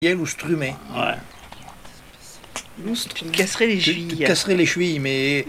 ou strumé. Ouais. Tu te casserais les chevilles. Tu te casserais les chevilles, mais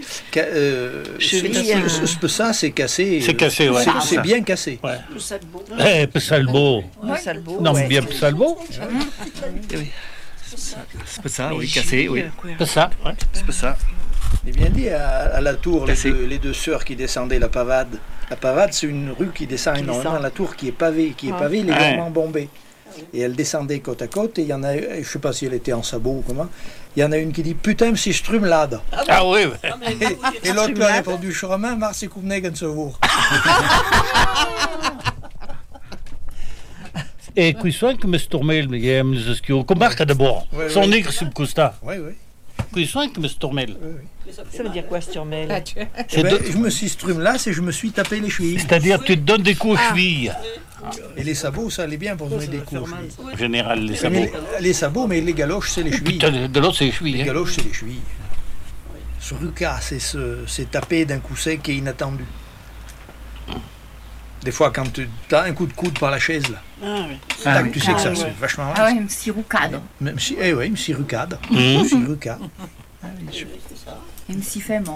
ça, c'est cassé. C'est cassé, ouais. C'est bien cassé. Ouais. Pessalbo. Non, ouais. bien Pessalbo. C'est pas ça, oui, cassé, oui. C'est ça, ouais. C'est pas ça. C'est bien dit à la tour, Cassé. les deux sœurs qui descendaient la Pavade. La Pavade, c'est une rue qui descend énormément. La tour qui est pavée, légèrement bombée. Et elle descendait côte à côte, et il y en a, je ne sais pas si elle était en sabot ou comment, il y en a une qui dit putain, si strumlade. Ah oui, Et l'autre lui a répondu chemin, Mars et Koumnegen se vour. E qui sono come stormel, jem zaskio. Comarca d'abord. Ouais, Son ouais. nègre sub costa. Oui, oui. Qui sono come stormel. Ça veut dire quoi, Sturmel? C'est Eh ben, de- je me suis strumlade, c'est je me suis tapé les chevilles. C'est-à-dire tu te donnes des coups aux chevilles. Et les sabots, ça allait bien pour donner des coups. En général, les Mais sabots. les sabots, mais les galoches, c'est les chevilles. Putain, de l'autre, c'est les Les chevilles. Hein. galoches, c'est les chevilles. Ce ruca, c'est taper d'un coup sec et inattendu. Des fois, quand tu as un coup de coude par la chaise, là, tac, tu sais que ça, c'est vachement mal. Ah ouais, une petite roucade. Même si, oui, une petite rucade. Mhm. Une petite rucade. Une sifflement.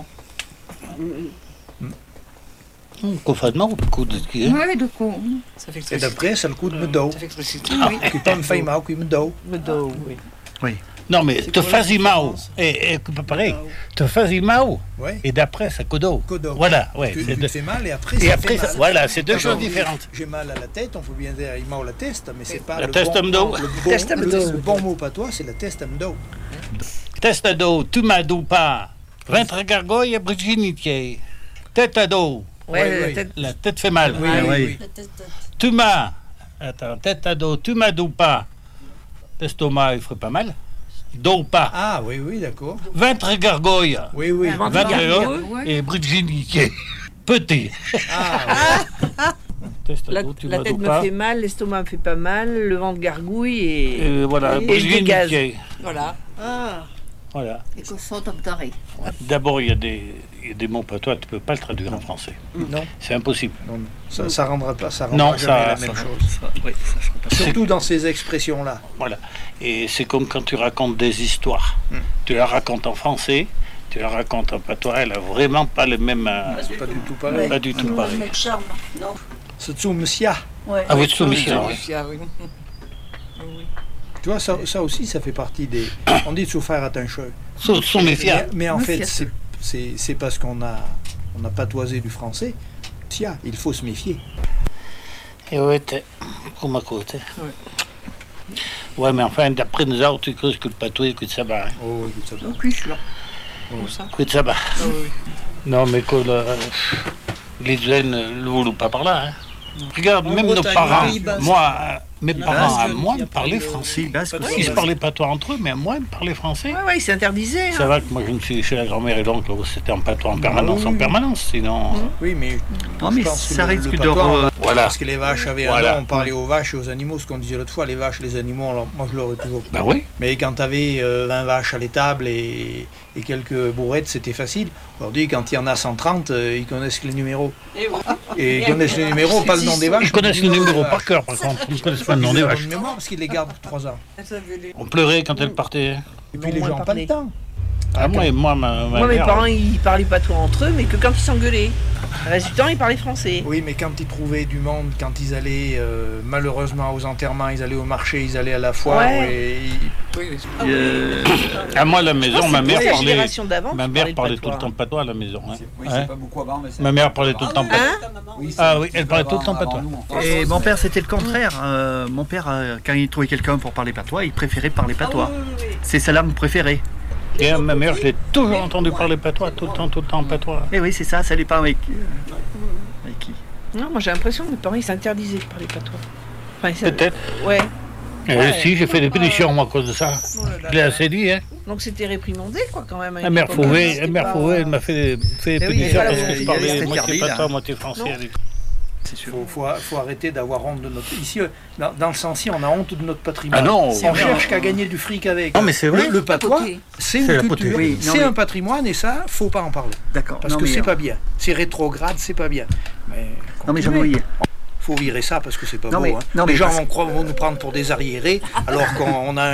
Confinement, coup de ski. Oui, de coup. Et d'après, c'est le coup de me dos. Qui pas me fait mal, qui me dos. Le dos, oui. Non, mais te fais mal. Et pas pareil. Te fais mal. Oui. Et d'après, ça codo. Codo. Voilà, ouais. Tu c'est te de- fais mal et après, Et ça après, fait ça- mal. voilà, c'est deux D'abord, choses différentes. J'ai mal à la tête, on peut bien dire il m'a la teste, mais c'est pas La le teste bon, am do. le bon mot patois, c'est la teste am do. Testado, tu m'as pas. Ventre gargoyle, virginité. Tête à dos. Ouais, Ouais, la oui. tête. La tête fait mal. Oui, oui, oui. Tu m'as. Attends, tête à dos, tu m'as pas. L'estomac, il ferait pas mal. Dos pas. Ah, oui, oui, d'accord. Ventre gargoyle. Oui, oui. Ventre Ventre gargoyle. gargoyle et virginité. Petit. Ah, La, Testado, tu la m'as tête me pas. fait mal, l'estomac me fait pas mal, le ventre gargouille et. Voilà, Et je dégaze. virginité. Voilà. Ah. Voilà. Et qu'on saute obtoré. D'abord, il y a des mots patois, tu peux pas le traduire en français. non, C'est impossible. non, non. Ça rendra pas, ça Non, rendra jamais ça- la même ça- chose. Oui, ça sera pas. Surtout dans ces expressions-là. Voilà. Et c'est comme quand tu racontes des histoires. Tu la racontes en français, tu la racontes en patois, elle a vraiment pas le même. C'est pas du tout pareil. Pas du tout pareil. C'est tout monsieur. Ah oui, soumission. Tu vois, ça aussi, ça fait partie des. On dit de souffrir à un cheveu. Sont méfiants. Mais en fait, Méfier. c'est parce qu'on a patoisé du français. Tia, il faut se méfier. Et ouais, comme à côté. Ouais, mais enfin, d'après nous autres, tu creuses que le patois, que ça va. Oh, écoute ça. Donc, oui, je suis là. Que ça va. Non, mais que les jeunes ne voulaient pas par là. Hein. Regarde, même nos Bretagne, parents, Pays Basque. moi, mes parents, à Basque, moi, il y a me parlaient pas de- français. Basque, Ils se parlaient patois entre eux, mais à moi, ils me parlaient français. Ouais, ouais, il s'interdisait. Ça va que moi, je me suis chez la grand-mère et l'oncle, c'était en patois en permanence, sinon. Oui, mais. Non, mais je pense que ça le risque de. patois, Voilà. Parce que les vaches avaient un Voilà. nom, on parlait aux vaches et aux animaux, ce qu'on disait l'autre fois, les vaches, les animaux, alors, moi je l'aurais toujours. Ben oui. Mais quand tu avais 20 vaches à l'étable et quelques bourrettes, c'était facile. Aujourd'hui, quand il y en a 130, ils connaissent que les numéros. Et ils connaissent les numéros, pas le nom des vaches. Ils connaissent le numéro par cœur, par contre. Ils ne connaissent pas le nom des vaches. Mémoire parce qu'ils les gardent pour 3 ans. On pleurait quand elles partaient. Et puis Non, les moins gens n'ont pas parler. le temps. Ah, moi, ma Moi, mes mère, parents, ils parlaient patois entre eux, mais que quand ils s'engueulaient. Le reste du temps, ils parlaient français. Oui, mais quand ils trouvaient du monde, quand ils allaient malheureusement aux enterrements, ils allaient au marché, ils allaient à la foire. Ouais. Et à moi, à la maison, ma mère la parlait. génération d'avant. Ma qui mère le parlait tout patois. le temps patois à la maison. Hein. Oui, Ouais. c'est pas beaucoup avant, mais c'est... Ma mère parlait tout le temps patois. Hein Ah oui, elle parlait tout le temps patois. Et mon père, c'était le contraire. Mon père, quand il trouvait quelqu'un pour parler patois, il préférait parler patois. C'est sa langue préférée. Et ma mère, je l'ai toujours entendu parler patois, tout le temps patois. Et oui, c'est ça, ça dépend avec qui. Non, moi j'ai l'impression que mes parents ils s'interdisaient de parler patois. Enfin, ils Peut-être. Ouais. Si, j'ai fait des pétitions, moi, à cause de ça. Je l'ai assez dit, hein. Donc c'était réprimandé, quoi, quand même. à La une mère époque. Fauvé, C'était elle pas- m'a fait des oui, pétitions voilà, parce que il je y a parlais cette moitié interdit, patois, là. moitié français. Non. avec- C'est sûr. faut arrêter d'avoir honte de notre. Ici, dans le sens-ci, on a honte de notre patrimoine. Ah non, On cherche qu'à gagner du fric avec. Non, mais c'est vrai. Le patois, c'est C'est la une poterie. culture, Oui, non, c'est mais- un patrimoine et ça, faut pas en parler. D'accord. Parce Non, que mais, c'est pas bien. C'est rétrograde, c'est pas bien. Mais Non, mais j'en continuez. voyais. Faut virer ça parce que c'est pas Non, beau. mais- Hein. non, mais Les gens parce- vont nous prendre pour des arriérés alors qu'on a un